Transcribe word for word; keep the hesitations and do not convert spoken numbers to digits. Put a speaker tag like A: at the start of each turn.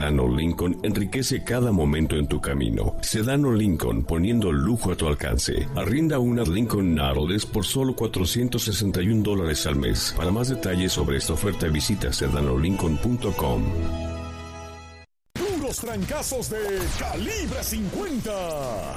A: Sedano Lincoln enriquece cada momento en tu camino. Sedano Lincoln, poniendo lujo a tu alcance. Arrienda una Lincoln Nautilus por solo cuatrocientos sesenta y un dólares al mes. Para más detalles sobre esta oferta, visita sedano lincoln punto com.
B: Puros trancazos de Calibre cincuenta.